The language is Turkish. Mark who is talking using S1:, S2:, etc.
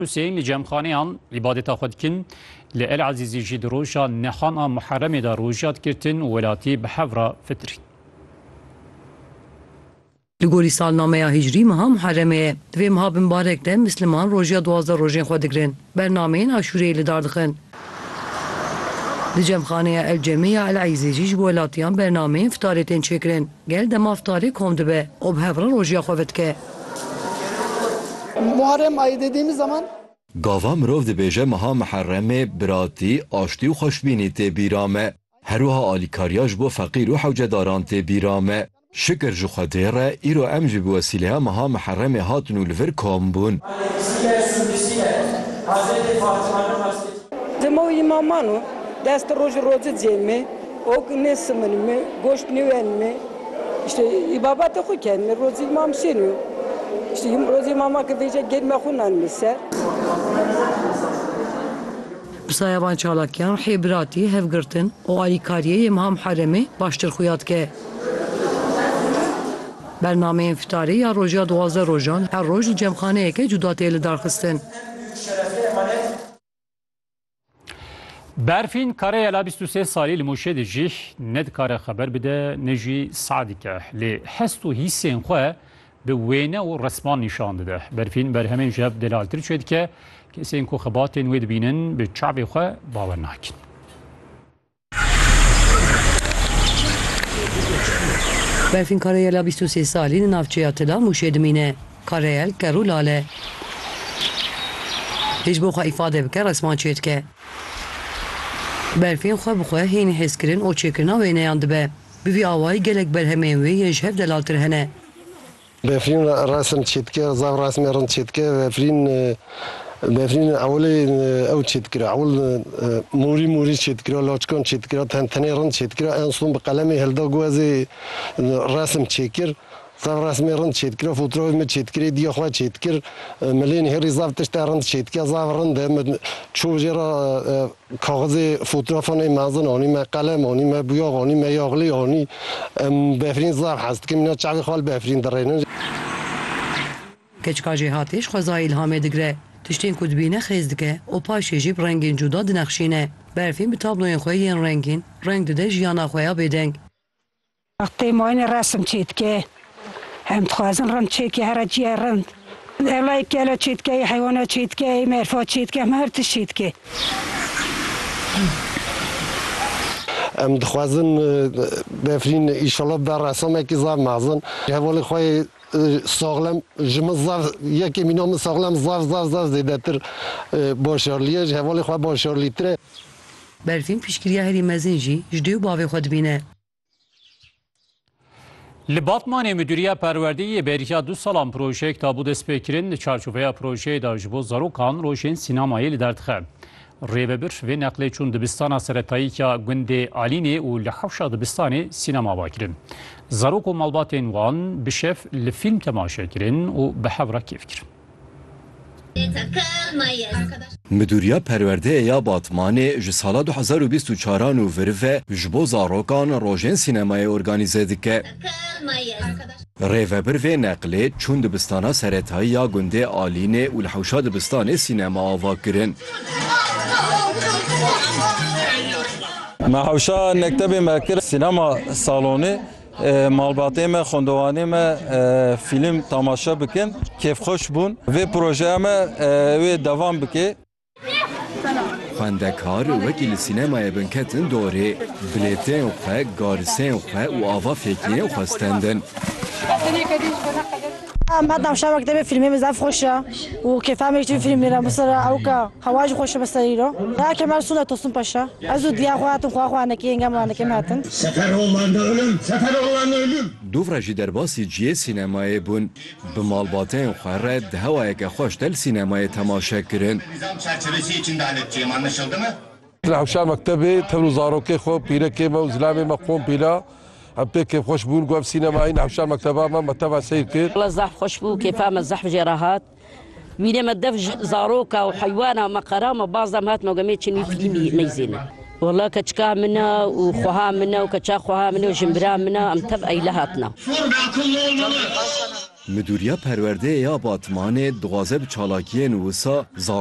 S1: حسین لجمخانیان لبادتا خود کن لال عزیزی جی دروجا نخانا محرم دا روجات کرتن ولاتی بحفرا فتری.
S2: لگوری سالنامه هجری مها محرمه دوی مها بمبارک ده مسلمان روژیا 12 روژین خود گرن برنامه عاشوری لداردخن لجمخانه الجمعیه العزیزی جی ولاتیان برنامه افطاریتین چکرن گل دم افطاری کمد به او بحفرا روژیا خود که
S3: Muharrem ayı dediğimiz zaman
S4: Gava mirov dibêje meha miherremê biratî, aştî û xweşbînî tê bîrame. Herwiha alîkariya ji bo feqîr û hewcedaran tê bîrame. Şikir ji Xwedê re îro em jî bi wesîleya meha miherremê hatin û li vir kombûn.
S5: Demo imamanu dest roj rozi cemi, ok ne sımını, goşt ne mi? İşte ibadet xu kendine rozi imam seniyor. İşte rozi imama ki veje gelme xunan miser.
S2: Sayaban çalakyan hebrati hevgirtin o alikariye imam haremi baştır xuyat ke. برنامه افطاری یا روژا 12 روزان هر روز جمخانه که جدا تیل درخستن.
S1: برفین کاره الا 23 سالی لموشد جیح ند کار خبر بده نجی سعدی که لی حست و حیسین خواه به وینه و رسمان نشان ده. برفین بر همین جب دلالتر شد که کسی این خبات نوید بینن به چعب خواه باور ناکن.
S2: برفین کاریل 23 سالی نافچه اطلاع موشد مینه کاریل کرو لاله هیچ بخواه ifade بکر رسمان چید که برفین خواه بخواه هین حس کرن او چکرنا وینه یاند به بوی آوائی گلک برهمین وی ینشهف دلالتر هنه
S6: برفین رسم چید که زاو رسم رند چید که برفین اولی او چید که اول موری چید که لاچکان چید که تنی رند چید که انسون به قلمی هلدا گوزی رسم چید که زاو رسم رند چید که فوتروی می چید که دیا خواه چید که ملین هری زاو تشت رند چید که زاو رند چوبجی را کاغذی فوترافانی مازن آنی ما قلم آنی ما بیاغ آنی ما یاغلی آنی برفین زاو هست که مینا چاقی خوال برفین درینن
S2: کچکاجی هاتش خوزای الهام دگره تشتین کدبینه خیزدکه و پاشه جیب رنگین جدا دنخشینه برفین به تابلوین خواه ین رنگین رنگ دده جیانا خواه بدنگ
S7: وقتی ما این رسم چید که هم تخوازن رند چید که هر جیه رند اولای کلا چید که حیوانات چید که مرفات چید که مرد چید که
S6: ام دخوازن بفرین ایشالا در رسامه که زاو مازن حوالی خواه ساغلم جمع زاف یکی مینام ساغلم زاف زیده تر باشارلیه جوالی خواه باشارلی تره
S2: برفین پیشگیری هری مزینجی جدیو باوی خود بینه
S1: لباتمان مدیریت پروردهی بریها 2 سالان پروژه تابود اسپیکرین چارچوبه پروژه داجبو زاروکان روشن سینمایی لدردخه ریوبر و نقل چون دبستان سرطایی که گند آلینه و لحوش دبستان سینما باکرین زاروک و مالباتین وان بشف لفیلم تماشا کرن و به حفره کیف کرن
S4: مدیریت پرورده یا باتمانه جسالا 2024 و ورفه جبو زاروکان روژن سینمای ارگانیزه دکه ریوبر و نقل چون دبستان سرطایی یا گند آلینه و لحوش دبستان سینما آوا کرن
S8: ما حوشا نکتب مکر سینما سالونه مالباتی ما خواندوانی ما فیلم تماشا بکن کیف خوش بون و پروژه ما و دوام بکه
S4: خواندکار وکیل سینمای بنکتن دوره بلیتین و خواه گارسین و خواه و آوا فکریه و خواستندن
S9: بعد نمشا مكتبة فيلمي مزاف خوشة وكيف عم يجي فيلم لنا مصر أوكا هواج خوشة مسيرة لا كمان سنة توصل باشا أزود ديا خواتم خوانا كي إنجام أنا كماتن
S10: سفر olan ölüm سفر olan ölüm
S4: دوفرا جی درباسی جی سینمای بون به مالباتین خواه دهوایی که خوش دل سینمای تماشا کرن
S10: nizam çerçevesi içinde halledeceğim anlaşıldı mı?
S11: حوشا مكتبة تبرو زاروكي خو بيركي ما وزلامي مقوم بلا عبي كيف خوش بون قوام سينمائيين حوشا مكتبة ما متابع سير كير
S12: والله الزحف خوش بو كيف عم الزحف جراحات وينما الدف زاروكا وحيوانا ومقرامة بعضهم هات موقميت شنو فيلمي ميزينة والله كتشكا منا وخوها منا وكتشا خوها منا وجمبرا منا ام تبقى لهاتنا
S4: Müduriya perwerdeye ya Batmanê dixwaze bi çalakiyên wisa